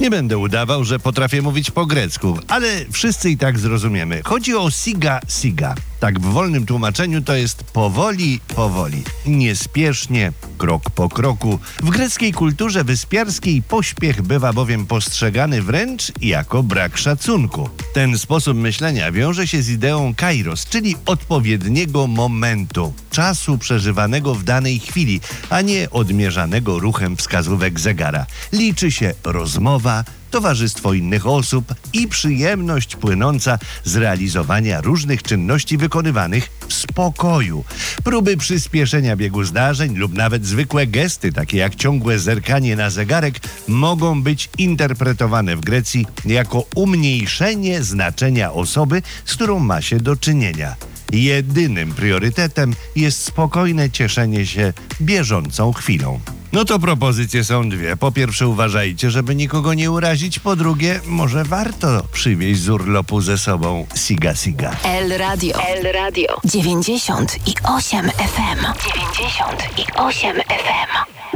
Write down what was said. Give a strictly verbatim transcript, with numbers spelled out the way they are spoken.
Nie będę udawał, że potrafię mówić po grecku, ale wszyscy i tak zrozumiemy. Chodzi o siga siga. Tak w wolnym tłumaczeniu to jest powoli, powoli, niespiesznie, krok po kroku. W greckiej kulturze wyspiarskiej pośpiech bywa bowiem postrzegany wręcz jako brak szacunku. Ten sposób myślenia wiąże się z ideą kairos, czyli odpowiedniego momentu, czasu przeżywanego w danej chwili, a nie odmierzanego ruchem wskazówek zegara. Liczy się rozmowa, towarzystwo innych osób i przyjemność płynąca z realizowania różnych czynności wykonywanych w spokoju. Próby przyspieszenia biegu zdarzeń lub nawet zwykłe gesty, takie jak ciągłe zerkanie na zegarek, mogą być interpretowane w Grecji jako umniejszenie znaczenia osoby, z którą ma się do czynienia. Jedynym priorytetem jest spokojne cieszenie się bieżącą chwilą. No to propozycje są dwie. Po pierwsze, uważajcie, żeby nikogo nie urazić. Po drugie, może warto przywieźć z urlopu ze sobą siga siga. El Radio. El Radio. dziewięćdziesiąt i osiem F M. dziewięćdziesiąt i osiem F M.